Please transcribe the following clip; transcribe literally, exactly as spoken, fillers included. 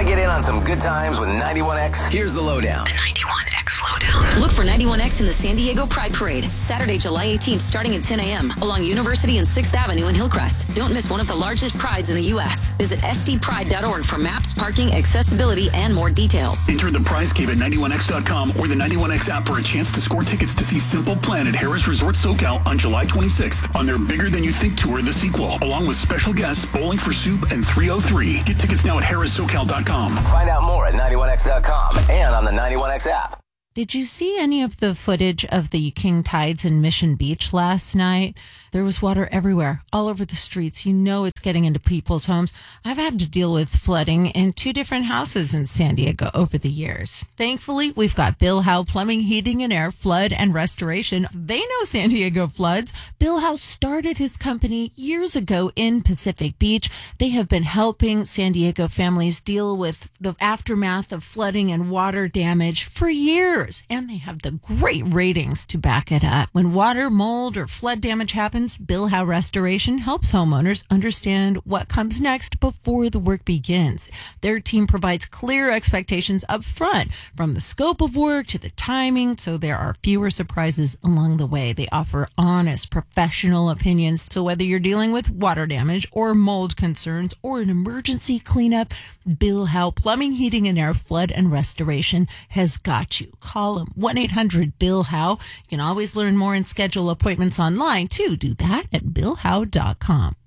get in on some good times with ninety-one X? Here's the lowdown. The ninety-one X Lowdown. Look for ninety-one X in the San Diego Pride Parade, Saturday, July eighteenth, starting at ten a.m. along University and sixth Avenue in Hillcrest. Don't miss one of the largest prides in the U S Visit S D pride dot org for maps, parking, accessibility, and more details. Enter the prize cave at ninety-one X dot com or the ninety-one X app for a chance to score tickets to see Simple Plan at Harris Resort SoCal on July twenty-sixth on their Bigger Than You Think tour, The Sequel, along with special guests Bowling for Soup and three oh three. Get tickets now at harris socal dot com. Find out more at ninety-one X dot com and on the ninety-one X app. Did you see any of the footage of the King Tides in Mission Beach last night? There was water everywhere, all over the streets. You know it's getting into people's homes. I've had to deal with flooding in two different houses in San Diego over the years. Thankfully, we've got Bill Howe Plumbing, Heating and Air, Flood and Restoration. They know San Diego floods. Bill Howe started his company years ago in Pacific Beach. They have been helping San Diego families deal with the aftermath of flooding and water damage for years. And they have the great ratings to back it up. When water, mold, or flood damage happens, Bill Howe Restoration helps homeowners understand what comes next before the work begins. Their team provides clear expectations up front, from the scope of work to the timing, so there are fewer surprises along the way. They offer honest, professional opinions, so whether you're dealing with water damage or mold concerns or an emergency cleanup, Bill Howe Plumbing, Heating and Air, Flood and Restoration has got you. Call them one eight hundred Bill Howe. You can always learn more and schedule appointments online too. Do that at bill howe dot com.